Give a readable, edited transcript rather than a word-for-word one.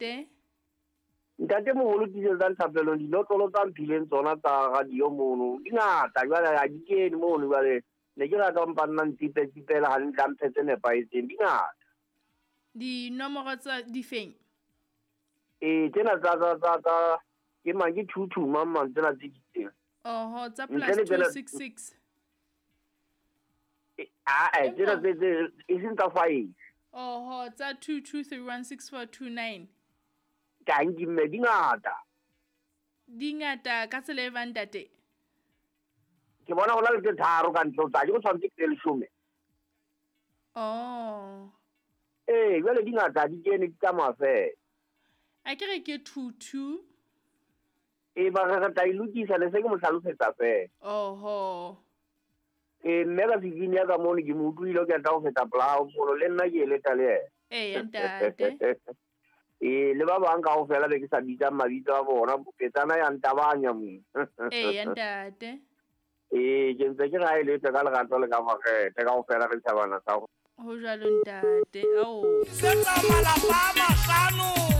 ntate. Ntate moholo ke tsa nthapelong dinotlolo tsa mphileng tsona tsa radio mono di ngata jwale ha di kene mono jwale ne ke rata mpa nna ntipetsipela hantle mphe tse nepahetseng di ngata. Dinomoro tsa difeng? Tsena tsa ke mang ke two mang tsena tse diteng. Oho, tsa +266. Tsena tse e seng tsa 5. Oho, tsa 22316429. Ka nkimme di ngata. Di ngata ka tsela e bang ntate. Ke bona hona le tse tharo ka ntle tsa ke go tshwantse ke le 10. Oh. Jwale di ngata di kene di tsamaya fela. A ke re ke 22. Ba re ta ilukisa le se ke mo hlalosetsa fela. Oho. Mme ka fifini ya ka mono ke mo utlwile ke tla go feta polao mono le nna ke eleta le ena. Ntate. Le ba bang ka go fela be ke sa bitsa mabitso a bona petsana ya ntabanya mo. Ntate. Ke ntse ke ga ile ka lerato le ka makgethe ka go fela re tshabana sa go. Ho jalo ntate. Setsa malapa a mahlano.